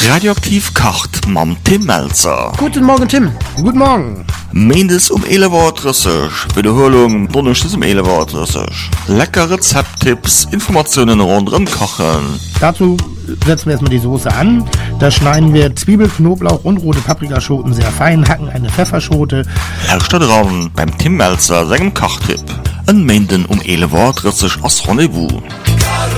Radioaktiv kocht mam Tim Melzer. Guten Morgen, Tim. Guten Morgen. Mendes 11 Uhr, Wiederholung Donnerstags 11 Uhr. Lecker Rezepttipps, Informationen rund um Kochen. Dazu setzen wir erstmal die Soße an. Da schneiden wir Zwiebel, Knoblauch und rote Paprikaschoten sehr fein, hacken eine Pfefferschote. Lauscht da dran beim Tim Melzer, seinem Kochtipp. Ein Menden 11 Uhr als Rendezvous.